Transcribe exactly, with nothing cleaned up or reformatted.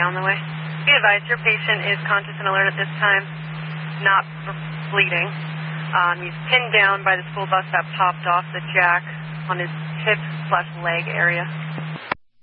on the way. Be advised, your patient is conscious and alert at this time, not bleeding. Um, he's pinned down by the school bus that popped off the jack on his hip slash leg area.